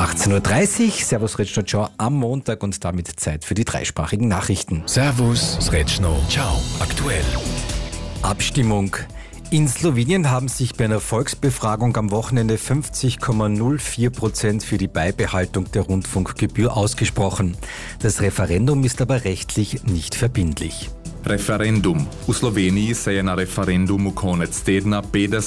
18.30 Uhr, Servus Retschno, ciao am Montag und damit Zeit für die dreisprachigen Nachrichten. Servus Retschno, ciao, aktuell. Abstimmung. In Slowenien haben sich bei einer Volksbefragung am Wochenende 50,04% für die Beibehaltung der Rundfunkgebühr ausgesprochen. Das Referendum ist aber rechtlich nicht verbindlich. Referendum. V Sloveniji se je na referendumu konec tedna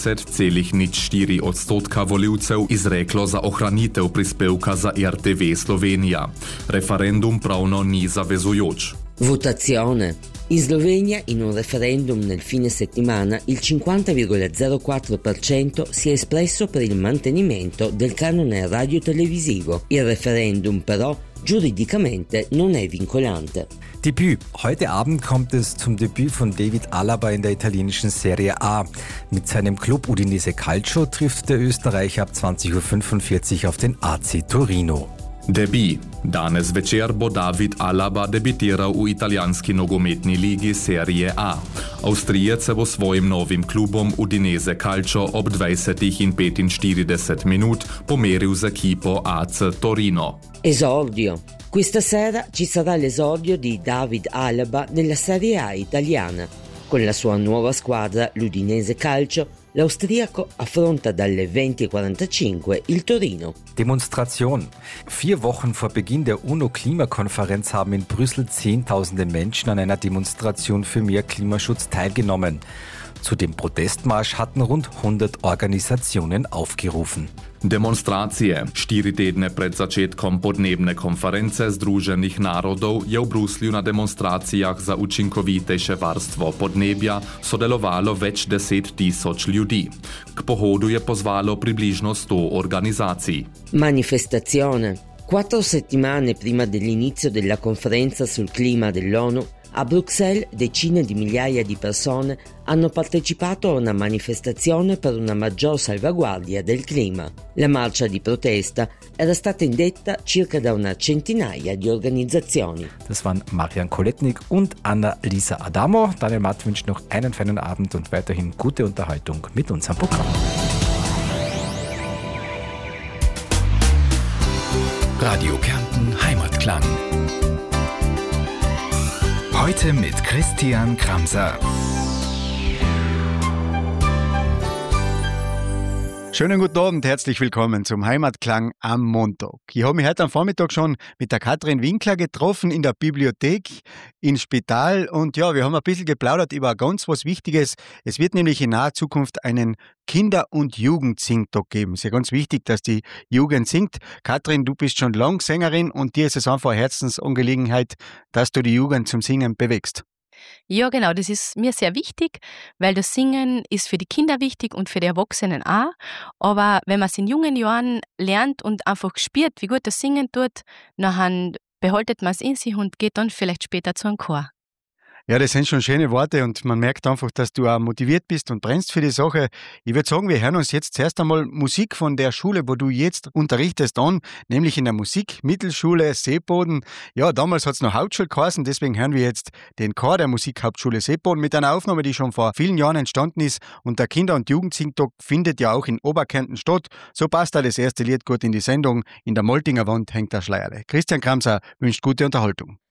50,4% volivcev izreklo za ohranitev prispevka za RTV Slovenija. Referendum pravno ni zavezujoč. Votazione. In Slovenia, in un referendum nel fine settimana, il 50,04% si è espresso per il mantenimento del canone radio-televisivo. Il referendum però giuridicamente non è vincolante. Debüt. Heute Abend kommt es zum Debüt von David Alaba in der italienischen Serie A. Mit seinem Club Udinese Calcio trifft der Österreicher ab 20.45 Uhr auf den AC Torino. Debut. Danes večer bo David Alaba debitiral v italijanski nogometni ligi Serie A. Avstrijec se bo svojim novim klubom Udinese Calcio ob 20:45 pomeril z ekipo AC Torino. Esordio. Questa sera ci sarà l'esordio di David Alaba nella Serie A italiana. Con la sua nuova squadra, l'Udinese Calcio, l'austriaco affronta dalle 20:45 il Torino. Demonstration. 4 Wochen vor Beginn der UNO-Klimakonferenz haben in Brüssel Zehntausende Menschen an einer Demonstration für mehr Klimaschutz teilgenommen. Zu dem Protestmarsch hatten rund 100 Organisationen aufgerufen. Demonstracije. 4 tedne pred začetkom podnebne konference Združenih narodov je v Bruslju na demonstracijah za učinkovitejše varstvo podnebja sodelovalo več 10.000 ljudi. K pohodu je pozvalo približno 100 organizacij. Manifestazione. 4 settimane prima dell'inizio della conferenza sul clima dell'ONU, a Bruxelles decine di migliaia di persone hanno partecipato a una manifestazione per una maggior salvaguardia del clima. La marcia di protesta era stata indetta circa da una centinaia di organizzazioni. Das waren Marian Koletnik und Anna-Lisa Adamo. Daniel Matt wünscht noch einen feinen Abend und weiterhin gute Unterhaltung mit unserem Programm. Radio Kärnten Heimatklang. Heute mit Christian Kramser. Schönen guten Abend, herzlich willkommen zum Heimatklang am Montag. Ich habe mich heute am Vormittag schon mit der Katrin Winkler getroffen in der Bibliothek, im Spital und ja, wir haben ein bisschen geplaudert über ganz was Wichtiges. Es wird nämlich in naher Zukunft einen Kinder- und Jugendsingtag geben. Es ist ja ganz wichtig, dass die Jugend singt. Katrin, du bist schon lang Sängerin und dir ist es einfach eine Herzensangelegenheit, dass du die Jugend zum Singen bewegst. Ja, genau, das ist mir sehr wichtig, weil das Singen ist für die Kinder wichtig und für die Erwachsenen auch. Aber wenn man es in jungen Jahren lernt und einfach spürt, wie gut das Singen tut, dann behaltet man es in sich und geht dann vielleicht später zu einem Chor. Ja, das sind schon schöne Worte und man merkt einfach, dass du auch motiviert bist und brennst für die Sache. Ich würde sagen, wir hören uns jetzt zuerst einmal Musik von der Schule, wo du jetzt unterrichtest an, nämlich in der Musikmittelschule Seeboden. Ja, damals hat es noch Hauptschule geheißen, deswegen hören wir jetzt den Chor der Musikhauptschule Seeboden mit einer Aufnahme, die schon vor vielen Jahren entstanden ist und der Kinder- und Jugendsingtag findet ja auch in Oberkärnten statt. So passt da das erste Lied gut in die Sendung. In der Moltinger Wand hängt der Schleierle. Christian Kramser wünscht gute Unterhaltung.